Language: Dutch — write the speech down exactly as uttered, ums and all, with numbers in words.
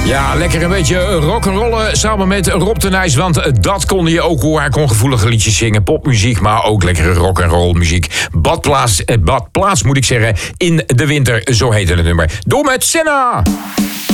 Ja, lekker een beetje rock'n'rollen samen met Rob de Nijs. Want dat kon je ook horen. Hij kon gevoelige liedjes zingen, popmuziek, maar ook lekkere rock'n'roll muziek. Badplaats, badplaats moet ik zeggen, in de winter, zo heette het nummer. Door met Senna!